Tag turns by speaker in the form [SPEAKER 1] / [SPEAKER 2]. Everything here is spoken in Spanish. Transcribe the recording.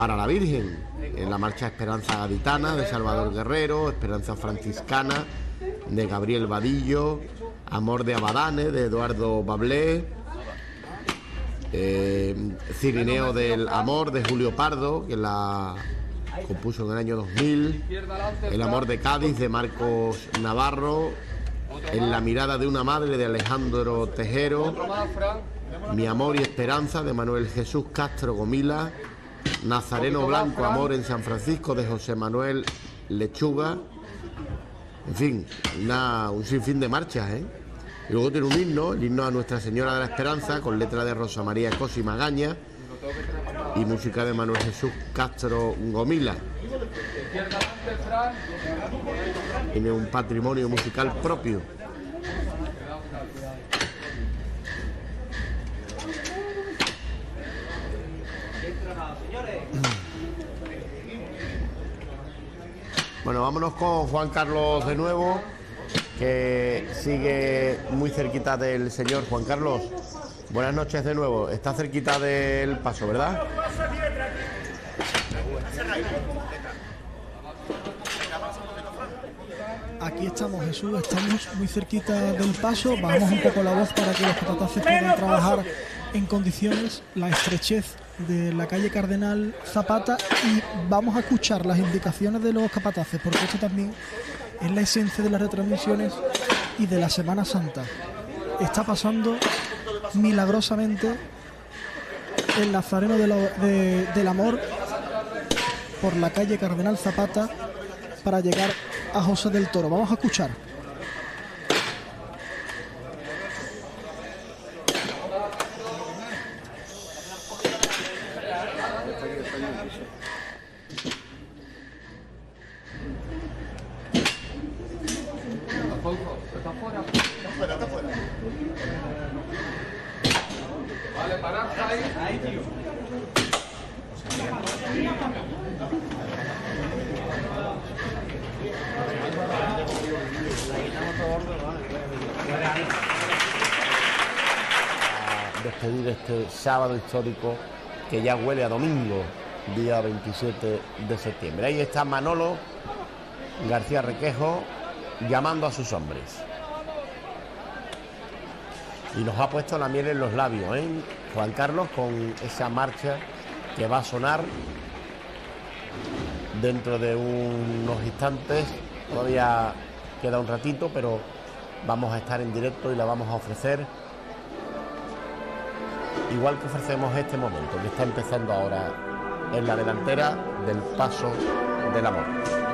[SPEAKER 1] para la Virgen, en la marcha Esperanza Gaditana de Salvador Guerrero, Esperanza Franciscana de Gabriel Vadillo, Amor de Abadane de Eduardo Bablé, Cirineo del Amor de Julio Pardo, que la compuso en el año 2000, El Amor de Cádiz de Marcos Navarro, En la mirada de una madre de Alejandro Tejero, Mi amor y esperanza de Manuel Jesús Castro Gomila, Nazareno Blanco, Amor en San Francisco de José Manuel Lechuga. En fin, un sinfín de marchas, ¿eh? Y luego tiene un himno, el himno a Nuestra Señora de la Esperanza, con letra de Rosa María Cosi Magaña y música de Manuel Jesús Castro Gomila. Tiene un patrimonio musical propio. Bueno, vámonos con Juan Carlos de nuevo, que sigue muy cerquita del señor. Juan Carlos, buenas noches de nuevo. Está cerquita del paso, ¿verdad?
[SPEAKER 2] Aquí estamos, Jesús, estamos muy cerquita del paso. Bajamos un poco la voz para que los capataces puedan trabajar en condiciones, la estrechez de la calle Cardenal Zapata, y vamos a escuchar las indicaciones de los capataces, porque esto también es la esencia de las retransmisiones y de la Semana Santa. Está pasando milagrosamente el Nazareno del Amor por la calle Cardenal Zapata para llegar a José del Toro. Vamos a escuchar.
[SPEAKER 3] Vale, para ahí, tío.
[SPEAKER 1] Despedir este sábado histórico que ya huele a domingo, día 27 de septiembre. Ahí está Manolo García Requejo llamando a sus hombres. Y nos ha puesto la miel en los labios, ¿eh? Juan Carlos, con esa marcha que va a sonar dentro de unos instantes. Todavía queda un ratito, pero vamos a estar en directo y la vamos a ofrecer igual que ofrecemos este momento que está empezando ahora en la delantera del Paso del Amor.